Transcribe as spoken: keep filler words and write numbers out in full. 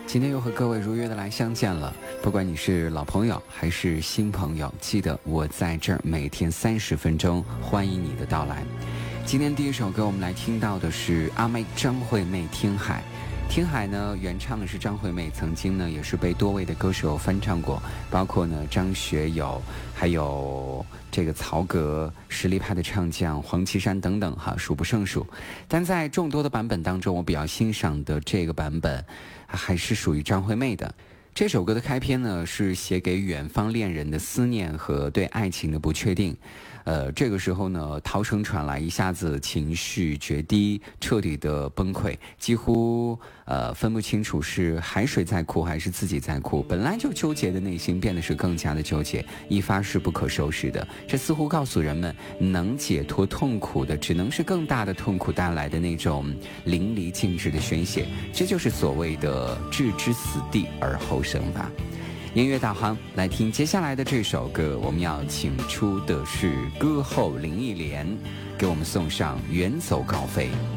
今天又和各位如约的来相见了，不管你是老朋友还是新朋友，记得我在这儿每天三十分钟，欢迎你的到来。今天第一首歌我们来听到的是阿妹张惠妹《听海》。听海呢，原唱的是张惠妹，曾经呢也是被多位的歌手翻唱过，包括呢张学友，还有这个曹格、实力派的唱将黄绮珊等等哈，数不胜数。但在众多的版本当中，我比较欣赏的这个版本，还是属于张惠妹的。这首歌的开篇呢，是写给远方恋人的思念和对爱情的不确定。呃，这个时候呢，涛声传来，一下子情绪决堤，彻底的崩溃，几乎呃分不清楚是海水在哭还是自己在哭。本来就纠结的内心变得是更加的纠结，一发是不可收拾的。这似乎告诉人们，能解脱痛苦的，只能是更大的痛苦带来的那种淋漓尽致的宣泄。这就是所谓的置之死地而后生吧。音乐导航，来听接下来的这首歌，我们要请出的是歌后林忆莲，给我们送上远走高飞。